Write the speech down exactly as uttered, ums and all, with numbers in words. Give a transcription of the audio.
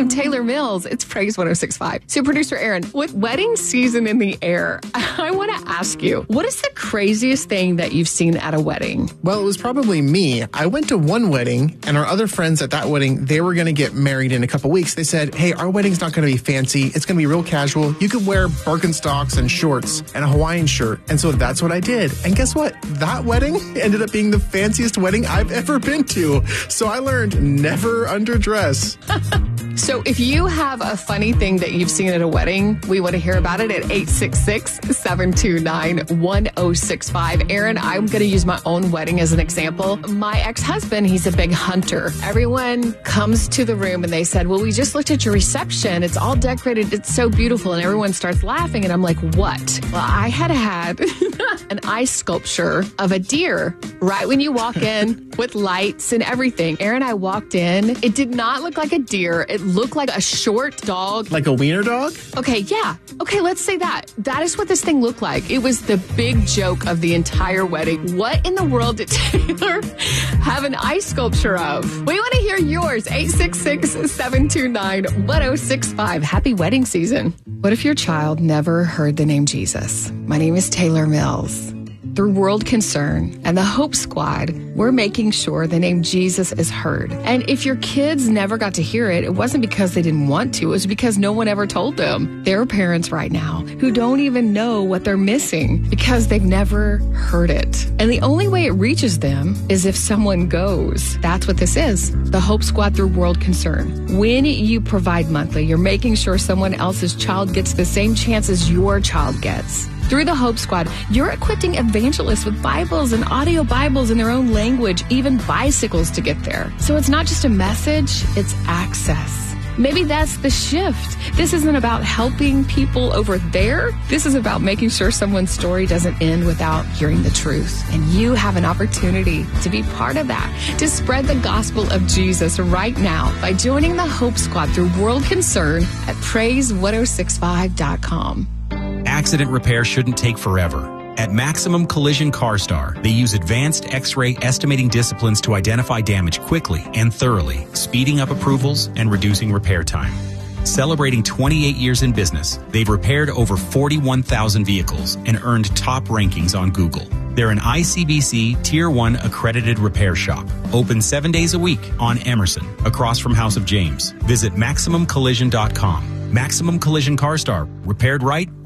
I'm Taylor Mills. It's Praise one oh six point five. So, producer Aaron, with wedding season in the air, I want to ask you, what is the craziest thing that you've seen at a wedding? Well, it was probably me. I went to one wedding, and our other friends at that wedding, they were going to get married in a couple weeks. They said, hey, our wedding's not going to be fancy. It's going to be real casual. You could wear Birkenstocks and shorts and a Hawaiian shirt. And so that's what I did. And guess what? That wedding ended up being the fanciest wedding I've ever been to. So I learned never underdress. So if you have a funny thing that you've seen at a wedding, we want to hear about it at eight six six, seven two nine, one oh six five. Aaron, I'm going to use my own wedding as an example. My ex-husband, he's a big hunter. Everyone comes to the room and they said, well, we just looked at your reception. It's all decorated. It's so beautiful. And everyone starts laughing. And I'm like, what? Well, I had had an ice sculpture of a deer right when you walk in with lights and everything. Aaron, I walked in. It did not look like a deer. It looked like a short dog. Like a wiener dog? Okay, yeah. Okay, let's say that. That is what this thing looked like. It was the big joke of the entire wedding. What in the world did Taylor have an ice sculpture of? We want to hear yours. eight six six, seven two nine, one oh six five. Happy wedding season. What if your child never heard the name Jesus? My name is Taylor Mills. Through World Concern and the Hope Squad, we're making sure the name Jesus is heard. And if your kids never got to hear it, it wasn't because they didn't want to. It was because no one ever told them. There are parents right now who don't even know what they're missing because they've never heard it. And the only way it reaches them is if someone goes. That's what this is. The Hope Squad through World Concern. When you provide monthly, you're making sure someone else's child gets the same chance as your child gets. Through the Hope Squad, you're equipping evangelists with Bibles and audio Bibles in their own language, even bicycles to get there. So it's not just a message, it's access. Maybe that's the shift. This isn't about helping people over there. This is about making sure someone's story doesn't end without hearing the truth. And you have an opportunity to be part of that, to spread the gospel of Jesus right now by joining the Hope Squad through World Concern at praise one oh six five dot com. Accident repair shouldn't take forever. At Maximum Collision CarStar, they use advanced X-ray estimating disciplines to identify damage quickly and thoroughly, speeding up approvals and reducing repair time. Celebrating twenty-eight years in business, they've repaired over forty-one thousand vehicles and earned top rankings on Google. They're an I C B C Tier one accredited repair shop. Open seven days a week on Emerson, across from House of James. Visit Maximum Collision dot com. Maximum Collision CarStar. Repaired right,